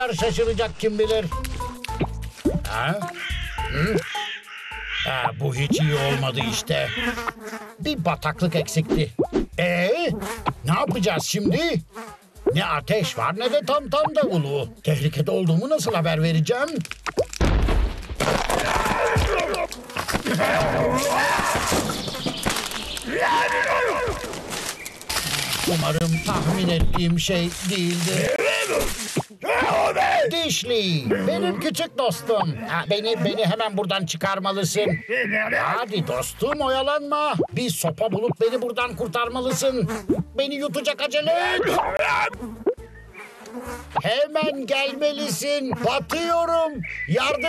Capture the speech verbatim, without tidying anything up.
şaşıracak kim bilir. Ha? Hı? Ha, bu hiç iyi olmadı işte. Bir bataklık eksikti. Ee, ne yapacağız şimdi? Ne ateş var ne de tam tam davulu. Tehlikede olduğumu nasıl haber vereceğim? Umarım tahmin ettiğim şey değildi. Dişli, benim küçük dostum. Ha, beni beni hemen buradan çıkarmalısın. Hadi dostum, oyalanma. Bir sopa bulup beni buradan kurtarmalısın. Beni yutacak, acele et. Hemen gelmelisin. Batıyorum. Yardım